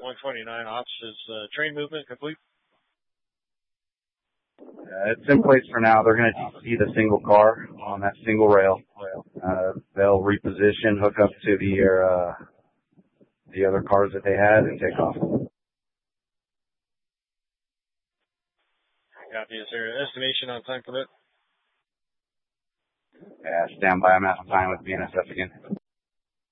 129 ops. Is train movement complete? It's in place for now. They're going to see the single car on that single rail. They'll reposition, hook up to the other cars that they had, and take off. Copy. Is there an estimation on time for that? Stand by. I'm out of time with BNSF again.